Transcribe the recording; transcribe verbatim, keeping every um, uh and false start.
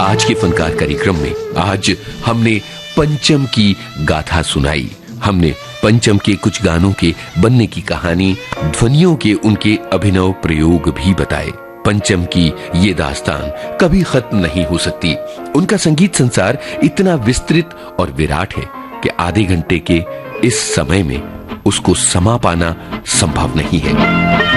आज के फनकार कार्यक्रम में आज हमने पंचम की गाथा सुनाई। हमने पंचम के कुछ गानों के बनने की कहानी, ध्वनियों के उनके अभिनव प्रयोग भी बताए। पंचम की ये दास्तान कभी खत्म नहीं हो सकती। उनका संगीत संसार इतना विस्तृत और विराट है कि आधे घंटे के इस समय में उसको समा पाना संभव नहीं है।